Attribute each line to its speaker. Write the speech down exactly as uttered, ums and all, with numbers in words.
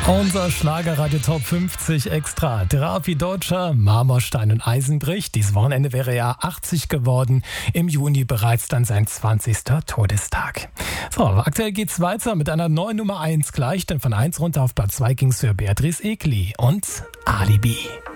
Speaker 1: Unser Schlagerradio Top fünfzig Extra. Therapie Deutscher, Marmorstein und Eisenbrich. Dieses Wochenende wäre er achtzig geworden. Im Juni bereits dann sein zwanzigster Todestag. So, aktuell geht's weiter mit einer neuen Nummer eins gleich, denn von eins runter auf Platz zwei ging's für Beatrice Egli und Alibi.